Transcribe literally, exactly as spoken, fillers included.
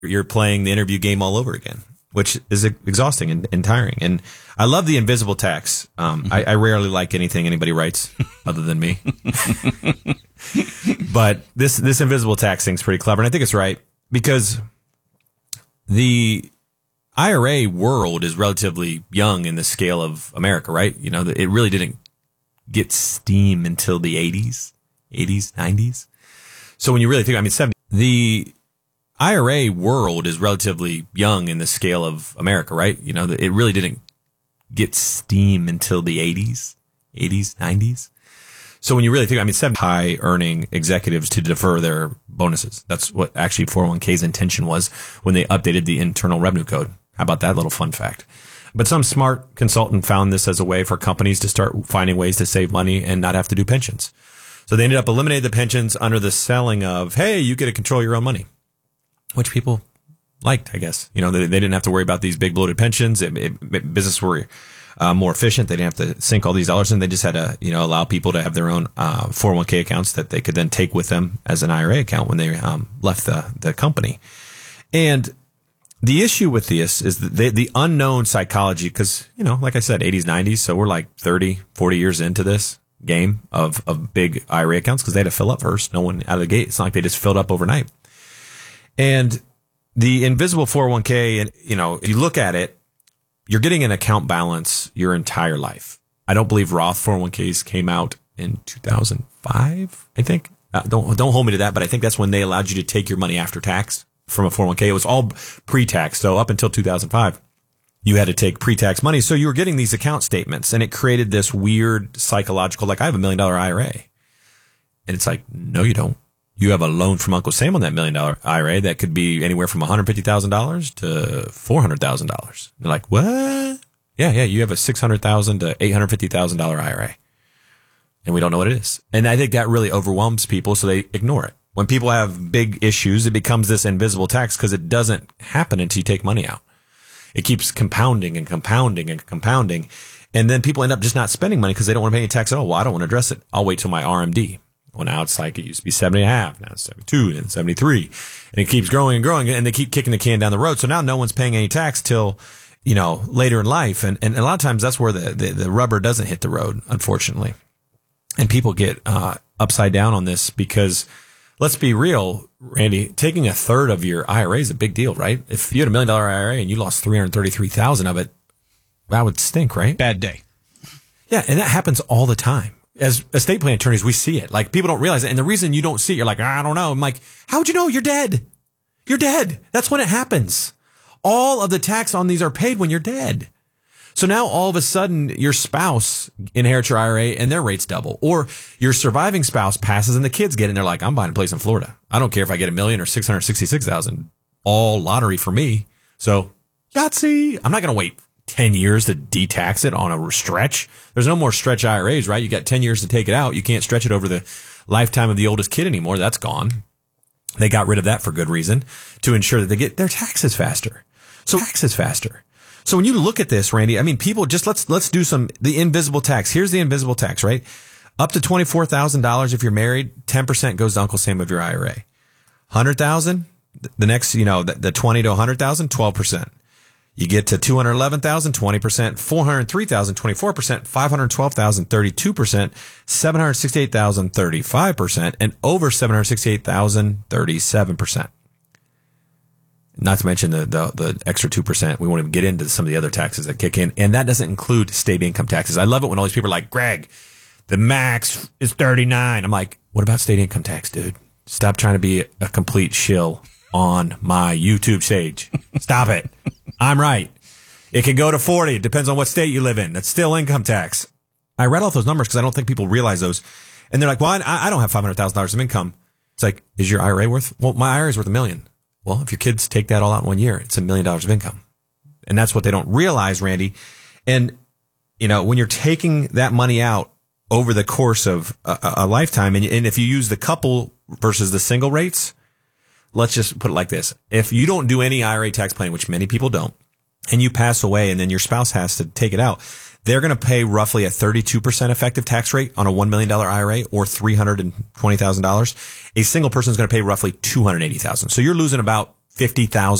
you're playing the interview game all over again, which is exhausting and, and tiring. And I love the invisible tax. Um, I, I rarely like anything anybody writes other than me. But this, this invisible tax thing's pretty clever. And I think it's right because the I R A world is relatively young in the scale of America, right? You know, it really didn't get steam until the eighties, eighties, nineties. So when you really think, I mean, seventy, the I R A world is relatively young in the scale of America, right? You know, it really didn't get steam until the eighties, eighties, nineties. So when you really think, I mean, seven high earning executives to defer their bonuses. That's what actually four oh one k's intention was when they updated the Internal Revenue Code. How about that little fun fact? But some smart consultant found this as a way for companies to start finding ways to save money and not have to do pensions. So they ended up eliminating the pensions under the selling of, hey, you get to control your own money, which people liked, I guess. You know, they, they didn't have to worry about these big bloated pensions. It, it, it, business were uh, more efficient. They didn't have to sink all these dollars in. They just had to, you know, allow people to have their own uh, four oh one k accounts that they could then take with them as an I R A account when they um, left the, the company. And the issue with this is the, the unknown psychology, because, you know, like I said, eighties, nineties. So we're like thirty, forty years into this game of, of big I R A accounts because they had to fill up first. No one out of the gate. It's not like they just filled up overnight. And the invisible four oh one k, and you know, if you look at it, you're getting an account balance your entire life. I don't believe Roth four oh one k's came out in two thousand five, I think. Uh, don't don't hold me to that, but I think that's when they allowed you to take your money after tax from a four oh one k. It was all pre-tax. So up until two thousand five, you had to take pre-tax money. So you were getting these account statements, and it created this weird psychological, like, I have a million dollar I R A. And it's like, no, you don't. You have a loan from Uncle Sam on that million dollar I R A that could be anywhere from one hundred fifty thousand dollars to four hundred thousand dollars. They're like, what? Yeah, yeah, you have a six hundred thousand dollars to eight hundred fifty thousand dollars I R A. And we don't know what it is. And I think that really overwhelms people, so they ignore it. When people have big issues, it becomes this invisible tax because it doesn't happen until you take money out. It keeps compounding and compounding and compounding. And then people end up just not spending money because they don't want to pay any tax at all. Well, I don't want to address it. I'll wait till my R M D. Well, now it's like it used to be seventy and a half. Now it's seventy-two and seventy-three. And it keeps growing and growing. And they keep kicking the can down the road. So now no one's paying any tax till, you know, later in life. And, and a lot of times that's where the, the, the rubber doesn't hit the road, unfortunately. And people get uh, upside down on this because, let's be real, Randy, taking a third of your I R A is a big deal, right? If you had a million dollar I R A and you lost three hundred thirty-three thousand of it, that would stink, right? Bad day. Yeah. And that happens all the time. As estate plan attorneys, we see it. Like, people don't realize it. And the reason you don't see it, you're like, I don't know. I'm like, how would you know? You're dead. You're dead. That's when it happens. All of the tax on these are paid when you're dead. So now all of a sudden your spouse inherits your I R A and their rates double, or your surviving spouse passes and the kids get it and they're like, I'm buying a place in Florida. I don't care if I get a million or six hundred sixty-six thousand, all lottery for me. So Yahtzee, I'm not going to wait ten years to detax it on a stretch. There's no more stretch I R As, right? You got ten years to take it out. You can't stretch it over the lifetime of the oldest kid anymore. That's gone. They got rid of that for good reason, to ensure that they get their taxes faster. So taxes faster. So when you look at this, Randy, I mean, people just let's, let's do some, the invisible tax. Here's the invisible tax, right? Up to twenty-four thousand dollars if you're married, ten percent goes to Uncle Sam of your I R A. one hundred thousand, the next, you know, the, the twenty to one hundred thousand, twelve percent. You get to two hundred eleven thousand, twenty percent, four hundred three thousand, twenty-four percent, five hundred twelve thousand, thirty-two percent, seven hundred sixty-eight thousand, thirty-five percent, and over seven hundred sixty-eight thousand, thirty-seven percent. Not to mention the, the, the extra two percent. We won't even get into some of the other taxes that kick in. And that doesn't include state income taxes. I love it when all these people are like, Greg, the max is thirty-nine. I'm like, what about state income tax, dude? Stop trying to be a complete shill on my YouTube stage. Stop it. I'm right. It can go to forty. It depends on what state you live in. That's still income tax. I read off those numbers because I don't think people realize those. And they're like, well, I, I don't have five hundred thousand dollars of income. It's like, is your I R A worth? Well, my I R A is worth a million. Well, if your kids take that all out in one year, it's a million dollars of income. And that's what they don't realize, Randy. And, you know, when you're taking that money out over the course of a, a lifetime, and, and if you use the couple versus the single rates, let's just put it like this. If you don't do any I R A tax planning, which many people don't, and you pass away and then your spouse has to take it out, they're going to pay roughly a thirty-two percent effective tax rate on a one million dollars I R A or three hundred twenty thousand dollars. A single person is going to pay roughly two hundred eighty thousand dollars. So you're losing about fifty thousand